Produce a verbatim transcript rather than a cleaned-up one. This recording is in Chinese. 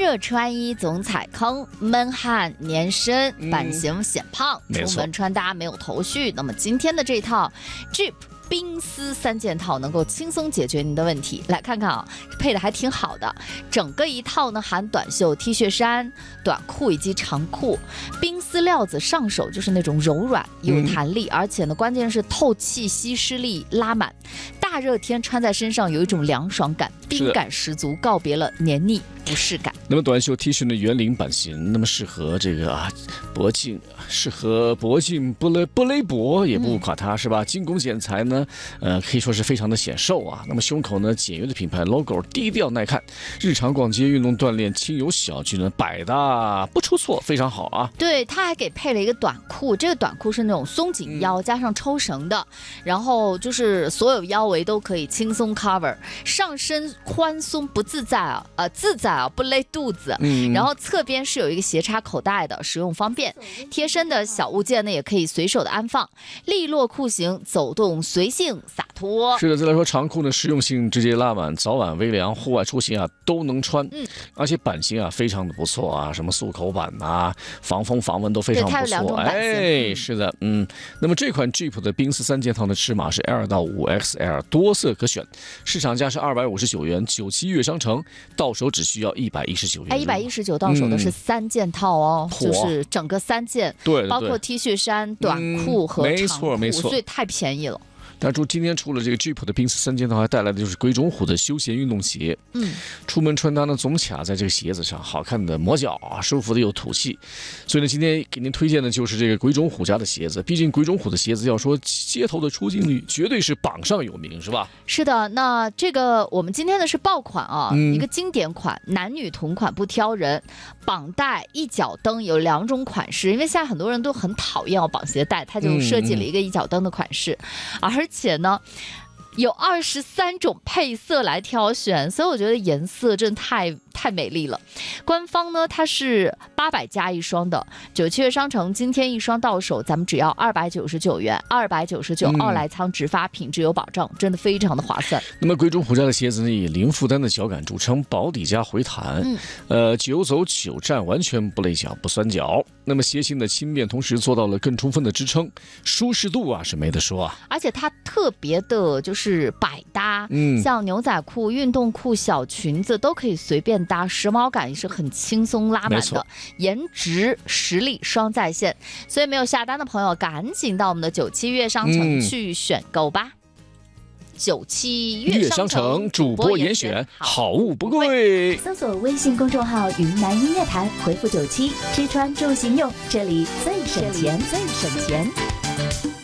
热穿衣总踩坑，闷汗粘身，版型显胖， 嗯、 出门穿搭没有头绪。那么今天的这套 Jeep 冰丝三件套能够轻松解决您的问题。来看看啊，配的还挺好的，整个一套呢含短袖 T 恤衫、短裤以及长裤，冰丝料子上手就是那种柔软有弹力，嗯、而且呢关键是透气吸湿力拉满，大热天穿在身上有一种凉爽感，冰感十足，告别了黏腻不适感。 那么短袖 T 恤的圆领版型，那么适合这个啊脖颈，适合脖颈不勒不勒脖，也不垮塌，嗯、是吧？精工剪裁呢，呃，可以说是非常的显瘦啊。那么胸口呢，简约的品牌 logo， 低调耐看，日常逛街、运动锻炼、轻有小具呢，百搭不出错，非常好啊。 对，它还给配了一个短裤，这个短裤是那种松紧腰、嗯、加上抽绳的，然后就是所有腰围都可以轻松 cover， 上身宽松不自在啊，呃自在啊，不勒肚子。嗯，然后侧边是有一个斜插口袋的，使用方便。贴身的小物件呢，也可以随手的安放。利落裤型，走动随性洒脱。 是的，再来说长裤呢，实用性直接拉满，早晚微凉，户外出行啊都能穿。嗯，而且版型啊非常的不错啊，什么速口版啊，防风防蚊都非常不错。 对，它有两种版型。 哎，是的，嗯。那么这款 Jeep 的冰丝三件套的尺码是 L 到 五 X L， 多色可选，市场价是二百五十九元，九七悦商城到手只需要一百一十九元。 哎，一百一十九到手的是三件套哦，嗯、就是整个三件， 对， 包括 T 恤衫、短裤和长裤， 没错没错， 所以太便宜了。 但是今天除了这个 Jeep 的冰丝三件套，还带来的就是鬼冢虎的休闲运动鞋。嗯，出门穿搭呢，总卡在这个鞋子上，好看的磨脚啊，舒服的又土气。所以呢，今天给您推荐的就是这个鬼冢虎家的鞋子。毕竟鬼冢虎的鞋子要说街头的出镜率，绝对是榜上有名，是吧？ 是的，那这个我们今天的是爆款啊，嗯、一个经典款，男女同款不挑人。绑带、一脚蹬有两种款式，因为现在很多人都很讨厌要绑鞋带，他就设计了一个一脚蹬的款式，嗯、而且呢。有二十三种配色来挑选，所以我觉得颜色真的太太美丽了。官方呢，它是八百加一双的，九七悦商城今天一双到手，咱们只要二百九十九元，二百九十九，奥莱仓直发，品质有保障，真的非常的划算。 那么鬼冢虎家的鞋子呢，以零负担的脚感著称，保底加回弹，嗯、呃，久走久站，完全不累脚不酸脚。那么鞋型的轻便，同时做到了更充分的支撑，舒适度啊是没得说啊。 而且它特别的就是。是百搭，嗯，像牛仔裤、运动裤、小裙子都可以随便搭，时髦感也是很轻松拉满的，颜值实力双在线。所以没有下单的朋友，赶紧到我们的九七悦商城去选购吧。九七悦商城主播严选，好物不贵。 搜索微信公众号云南音乐台，回复九七，吃穿住行用，这里最省钱，最省钱。